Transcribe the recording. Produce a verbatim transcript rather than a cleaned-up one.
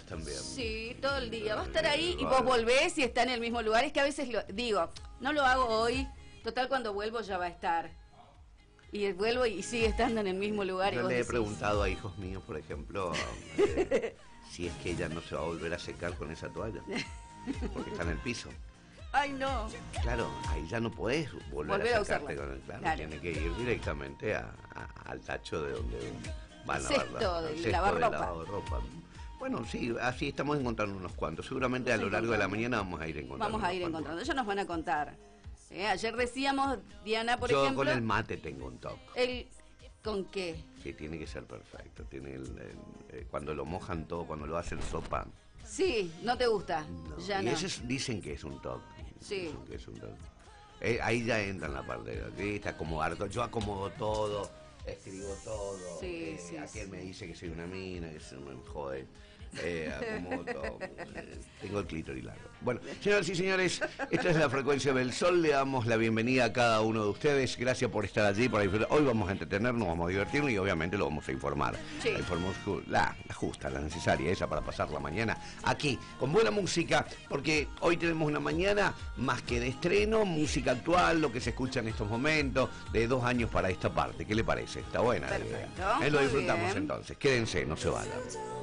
también. Sí, todo el día. Va a estar ahí y vos volvés y está en el mismo lugar. Es que a veces lo digo, no lo hago hoy, total cuando vuelvo ya va a estar. Y vuelvo y sigue estando en el mismo lugar. Yo y vos le he decís... preguntado a hijos míos, por ejemplo, eh, si es que ella no se va a volver a secar con esa toalla, porque está en el piso. Ay, no. Claro, ahí ya no podés volver, volver a a secarte usarla. con el claro, Claro. tiene que ir directamente a, a, al tacho de donde van a Cesto lavar de al cesto lavar de ropa. lavado de ropa. Bueno, sí, así estamos encontrando unos cuantos. Seguramente a lo largo de la mañana vamos a ir encontrando. Vamos a ir unos encontrando. cuantos. Ellos nos van a contar. Eh, ayer decíamos, Diana, por Yo ejemplo... con el mate tengo un toque. El, ¿Con qué? Sí, tiene que ser perfecto. Tiene el, el, eh, cuando lo mojan todo, cuando lo hacen sopa. Sí, ¿no te gusta? No. Ya y no. ese es- dicen que es un toque. Sí. Dicen que es un toque. Eh, ahí ya entra en la parte de artista, acomodar todo. Yo acomodo todo, escribo todo. Sí, eh, sí, aquel sí. me dice que soy una mina, que se me jode. Eh, acomodo todo. Eh, tengo el clítoris largo. Bueno, señoras y señores, esta es la frecuencia del sol. Le damos la bienvenida a cada uno de ustedes. Gracias por estar allí, por disfrutar. Hoy vamos a entretenernos, vamos a divertirnos y obviamente lo vamos a informar. Sí. La información, la, la justa, la necesaria, esa para pasar la mañana aquí, con buena música, porque hoy tenemos una mañana más que de estreno, música actual, lo que se escucha en estos momentos, de dos años para esta parte. ¿Qué le parece? Está buena la idea. Perfecto, Eh, lo muy disfrutamos bien. entonces. Quédense, no se vayan.